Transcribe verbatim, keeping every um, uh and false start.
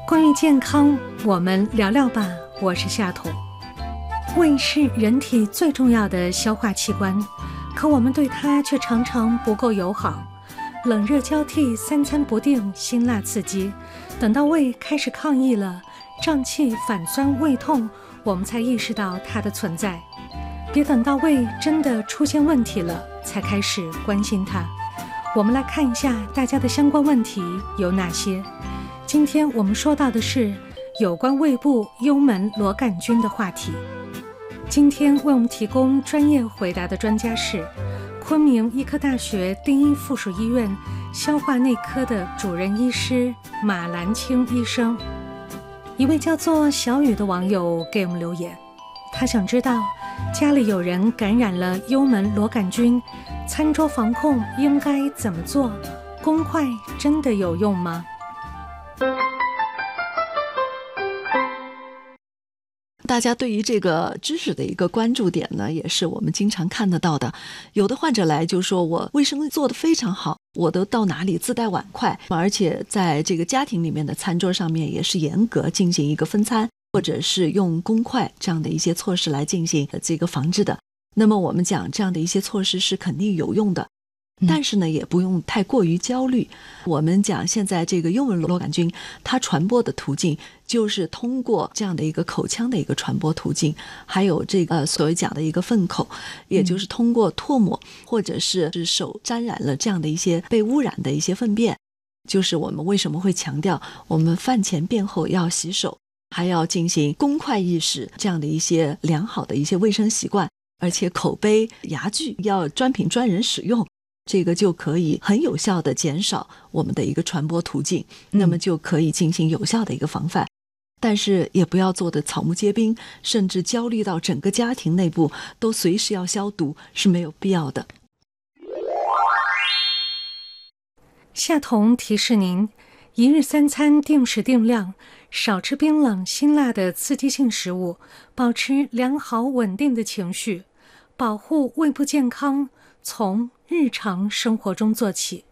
关于健康，我们聊聊吧。我是夏彤。胃是人体最重要的消化器官，可我们对它却常常不够友好。冷热交替，三餐不定，辛辣刺激，等到胃开始抗议了，胀气、反酸、胃痛，我们才意识到它的存在。别等到胃真的出现问题了，才开始关心它。我们来看一下大家的相关问题有哪些。今天我们说到的是有关胃部幽门螺杆菌的话题。今天为我们提供专业回答的专家是昆明医科大学第一附属医院消化内科的主任医师马兰清医生。一位叫做小雨的网友给我们留言，他想知道家里有人感染了幽门螺杆菌，餐桌防控应该怎么做？公筷真的有用吗？ 大家对于这个知识的一个关注点呢，也是我们经常看得到的。有的患者来就说，我卫生做得非常好，我都到哪里自带碗筷，而且在这个家庭里面的餐桌上面也是严格进行一个分餐，或者是用公筷这样的一些措施来进行这个防治的。那么我们讲这样的一些措施是肯定有用的，但是呢也不用太过于焦虑。我们讲现在这个幽门螺杆菌它传播的途径就是通过这样的一个口腔的一个传播途径，还有这个所谓讲的一个粪口，也就是通过唾沫或者是手沾染了这样的一些被污染的一些粪便。就是我们为什么会强调我们饭前便后要洗手，还要进行公筷意识这样的一些良好的一些卫生习惯，而且口杯牙具要专品专人使用，这个就可以很有效的减少我们的一个传播途径，那么就可以进行有效的一个防范。但是也不要做的草木皆兵，甚至焦虑到整个家庭内部都随时要消毒，是没有必要的。 夏彤提示您，一日三餐定时定量，少吃冰冷辛辣的刺激性食物，保持良好稳定的情绪，保护胃部健康，从日常生活中做起。